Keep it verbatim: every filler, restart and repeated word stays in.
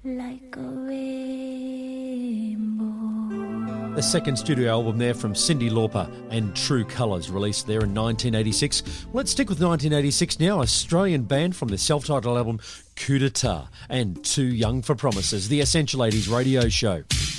like a rainbow. The second studio album there from Cyndi Lauper and True Colours, released there in nineteen eighty-six. Let's stick with nineteen eighty-six now. Australian band from their self-titled album Coup d'etat and Too Young for Promises, the Essential eighties radio show.